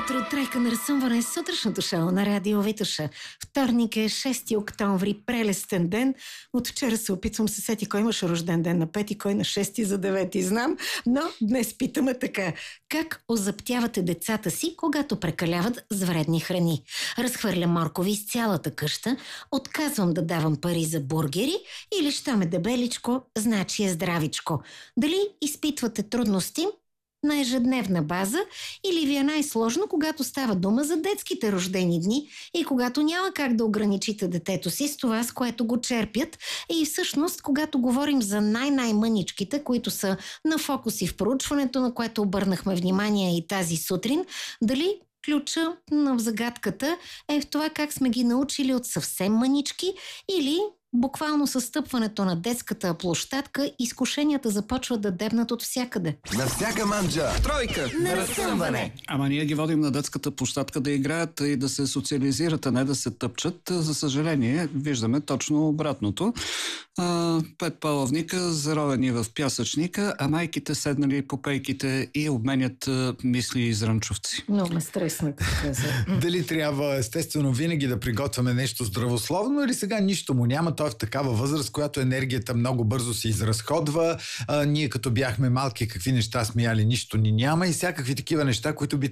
утро, тройка на разсъмване с сутрешното шоу на Радио Витоша. Вторник е 6 октомври, прелестен ден. От вчера се опитвам се сети кой имаше рожден ден на 5, кой на 6 за 9 знам, но днес питаме така. Как озаптявате децата си, когато прекаляват с вредни храни? Разхвърля моркови из цялата къща, отказвам да давам пари за бургери или щом е дебеличко, значи е здравичко. Дали изпитвате трудности на ежедневна база или ви е най-сложно, когато става дума за детските рождени дни и когато няма как да ограничите детето си с това, с което го черпят, и всъщност, когато говорим за най-мъничките, които са на фокуси в проучването, на което обърнахме внимание и тази сутрин, дали ключа в загадката е в това как сме ги научили от съвсем мънички или буквално със стъпването на детската площадка изкушенията започват да дебнат от всякъде. На всяка манджа. Тройка на разсъмване. Ама ние ги водим на детската площадка да играят и да се социализират, а не да се тъпчат. За съжаление, виждаме точно обратното. 5 палавника, заровени в пясъчника, а майките седнали по пейките и обменят мисли и зранчовци. Много ме стресна, Дали трябва естествено винаги да приготвяме нещо здравословно или сега нищо му няма? Той е в такава възраст, която енергията много бързо се изразходва. Ние като бяхме малки, какви неща сме яли, нищо ни няма и всякакви такива неща, които би